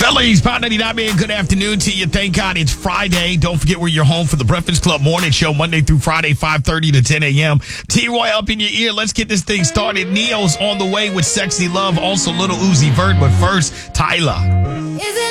Fellas, Pound 99 man, good afternoon to you. Thank God it's Friday. Don't forget we're your home for the Breakfast Club morning show, Monday through Friday, 5:30 to 10 a.m. T-Roy up in your ear. Let's get this thing started. Neo's on the way with Sexy Love. Also, Little Uzi Vert. But first, Tyler.